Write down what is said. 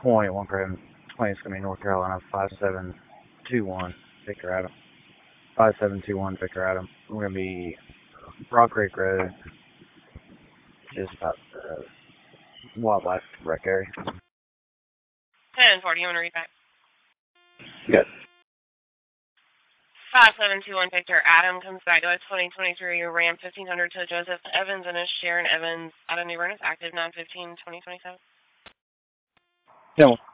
20, 1 for him. 20 is going to be North Carolina, 5721, Victor Adam. 5721, Victor Adam. We're going to be Rock Creek Road, just about the wildlife rec area. 1040, you want to read back? Good. 5721 Victor Adam comes back to us 2023 Ram 1500 to Joseph Evans and Sharon Evans out of New Bern is active 9/15/2027. Yeah.